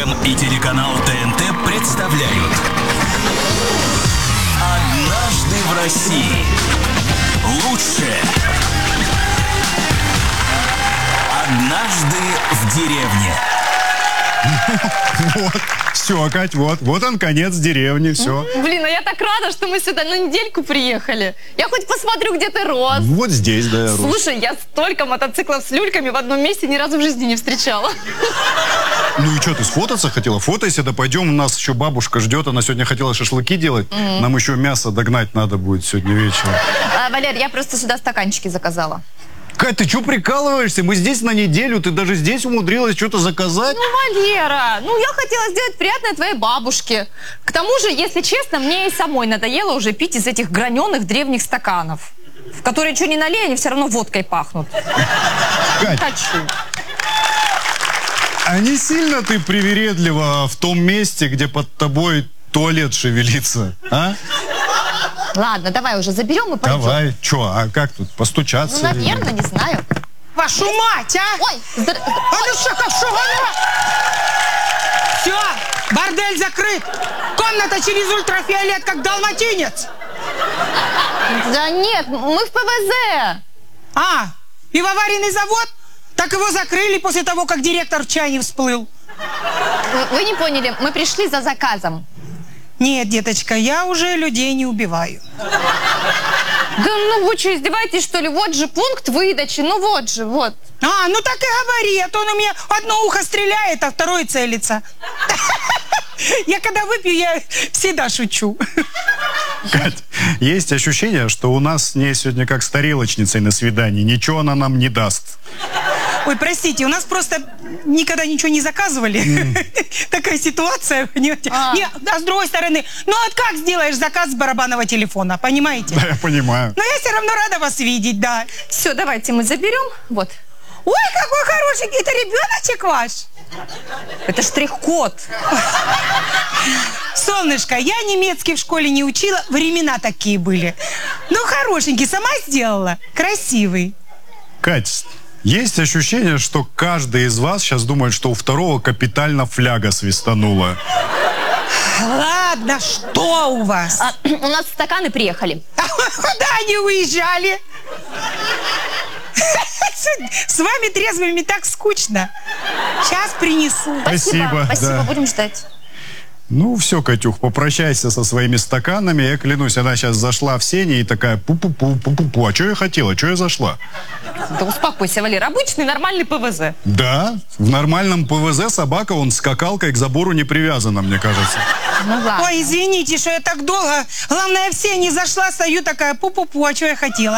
ФМ и телеканал ТНТ представляют «Однажды в России». Лучшее. «Однажды в деревне». Вот, все, Кать, вот он, конец деревни, все. Блин, а я так рада, что мы сюда на недельку приехали. Я хоть посмотрю, где ты рос. Вот здесь, да, я рос. Слушай, я столько мотоциклов с люльками в одном месте ни разу в жизни не встречала. Ну и что, ты сфотаться хотела? Фотойся, да пойдем, у нас еще бабушка ждет, она сегодня хотела шашлыки делать. Нам еще мясо догнать надо будет сегодня вечером. Валер, я просто сюда стаканчики заказала. Кать, ты что прикалываешься? Мы здесь на неделю, ты даже здесь умудрилась что-то заказать? Ну, Валера, я хотела сделать приятное твоей бабушке. К тому же, если честно, мне и самой надоело уже пить из этих граненых древних стаканов, в которые что ни налей, они все равно водкой пахнут. Кать, Хочу. а не сильно ты привередлива в том месте, где под тобой туалет шевелится, а? Ладно, давай уже заберем и пойдем. Давай, что, а как тут, постучаться? Ну, наверное, не знаю. Вашу мать, а! Ой, А ну что, как Все, бордель закрыт. Комната через ультрафиолет, как далматинец. Да нет, мы в ПВЗ. А, и в аварийный завод? Так его закрыли после того, как директор в чай не всплыл. Вы не поняли, мы пришли за заказом. Нет, деточка, я уже людей не убиваю. Да ну вы что, издеваетесь, что ли? Вот же пункт выдачи, ну вот же, вот. А, ну так и говори, а то он у меня одно ухо стреляет, а второе целится. Я когда выпью, я всегда шучу. Кать, есть ощущение, что у нас с ней сегодня как с тарелочницей на свидании. Ничего она нам не даст. Ой, простите, у нас просто никогда ничего не заказывали. Такая ситуация, понимаете? А с другой стороны, ну вот как сделаешь заказ с барабанного телефона, понимаете? Да, я понимаю. Но я все равно рада вас видеть, да. Все, давайте мы заберем, вот. Ой, какой хорошенький, это ребеночек ваш. Это штрих-код. Солнышко, я немецкий в школе не учила, времена такие были. Ну, хорошенький, сама сделала, красивый. Кать, есть ощущение, что каждый из вас сейчас думает, что у второго капитально фляга свистанула. Ладно, что у вас? У нас стаканы приехали. А куда они уезжали? С вами трезвыми так скучно. Сейчас принесу. Спасибо, да. Будем ждать. Ну, все, Катюх, попрощайся со своими стаканами. Я клянусь, она сейчас зашла в сене и такая пу-пу-пу, пу-пу-пу. А что я хотела? Что я зашла? Да успокойся, Валер, обычный нормальный ПВЗ. Да, в нормальном ПВЗ собака, он скакалкой к забору не привязана, мне кажется. Ну ладно. Ой, извините, что я так долго. Главное, в сене зашла, стою такая пу-пу-пу, а что я хотела?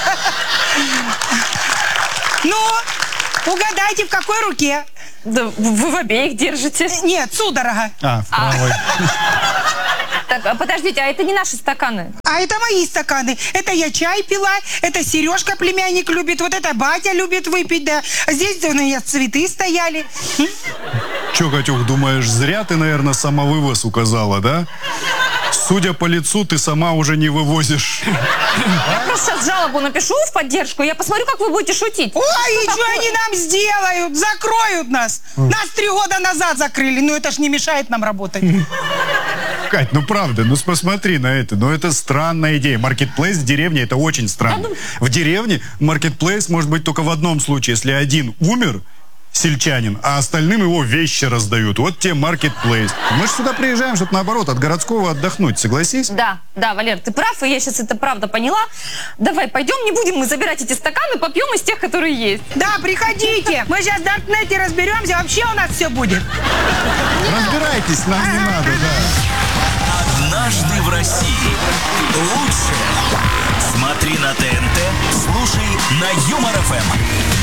Ну, угадайте, в какой руке? Да вы в обеих держите. Нет, судорога. А, в правой. Так, подождите, а это не наши стаканы? А это мои стаканы. Это я чай пила, это Сережка племянник любит, вот это батя любит выпить, да. А здесь у меня цветы стояли. Че, Катюх, думаешь, зря ты, наверное, самовывоз указала, да? Судя по лицу, ты сама уже не вывозишь. Я просто сейчас жалобу напишу в поддержку, я посмотрю, как вы будете шутить. Ой, и что они нам сделают? Закроют нас. Нас 3 года назад закрыли, ну это ж не мешает нам работать. Кать, ну правда, ну посмотри на это. Ну это странная идея. Маркетплейс в деревне — это очень странно. В деревне маркетплейс может быть только в одном случае, если один умер, сельчанин, а остальным его вещи раздают. Вот тебе маркетплейс. Мы же сюда приезжаем, чтобы наоборот от городского отдохнуть, согласись? Да, Валер, ты прав, и я сейчас это правда поняла. Давай, пойдем, не будем мы забирать эти стаканы, попьем из тех, которые есть. Да, приходите. Мы сейчас в Даркнете разберемся, вообще у нас все будет. Разбирайтесь, нам не надо, да. «Однажды в России». Лучшее. Смотри на ТНТ, слушай на Юмор ФМ.